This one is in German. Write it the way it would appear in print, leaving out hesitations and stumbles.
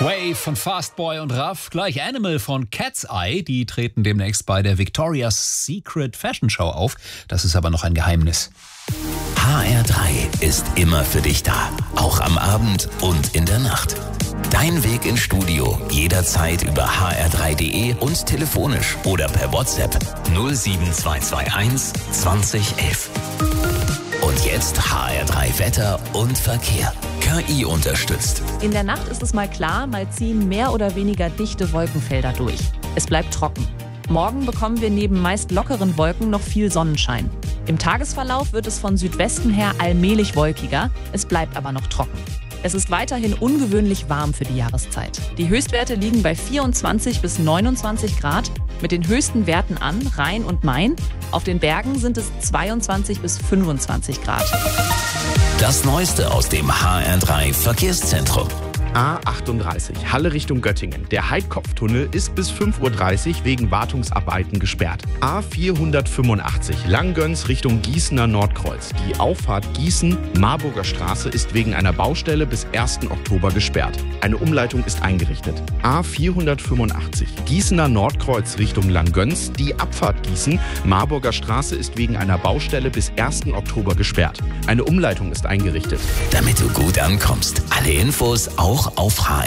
Wave von Fastboy und Raff, gleich Animal von Cat's Eye. Die treten demnächst bei der Victoria's Secret Fashion Show auf. Das ist aber noch ein Geheimnis. HR3 ist immer für dich da, auch am Abend und in der Nacht. Dein Weg ins Studio jederzeit über hr3.de und telefonisch oder per WhatsApp 07221 2011. Und jetzt HR3 Wetter und Verkehr. KI unterstützt. In der Nacht ist es mal klar, mal ziehen mehr oder weniger dichte Wolkenfelder durch. Es bleibt trocken. Morgen bekommen wir neben meist lockeren Wolken noch viel Sonnenschein. Im Tagesverlauf wird es von Südwesten her allmählich wolkiger, es bleibt aber noch trocken. Es ist weiterhin ungewöhnlich warm für die Jahreszeit. Die Höchstwerte liegen bei 24 bis 29 Grad, mit den höchsten Werten an Rhein und Main. Auf den Bergen sind es 22 bis 25 Grad. Das Neueste aus dem HR3 Verkehrszentrum. A38, Halle Richtung Göttingen. Der Heidkopftunnel ist bis 5:30 Uhr wegen Wartungsarbeiten gesperrt. A485, Langgöns Richtung Gießener Nordkreuz. Die Auffahrt Gießen-Marburger Straße ist wegen einer Baustelle bis 1. Oktober gesperrt. Eine Umleitung ist eingerichtet. A485, Gießener Nordkreuz Richtung Langgöns. Die Abfahrt Gießen-Marburger Straße ist wegen einer Baustelle bis 1. Oktober gesperrt. Eine Umleitung ist eingerichtet. Damit du gut ankommst. Alle Infos auch auf HR.